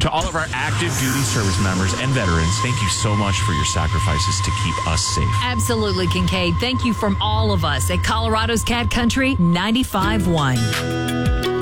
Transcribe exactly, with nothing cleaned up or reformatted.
To all of our active duty service members and veterans, thank you so much for your sacrifices to keep us safe. Absolutely, Kincaid. Thank you from all of us at Colorado's Cat Country ninety-five point one.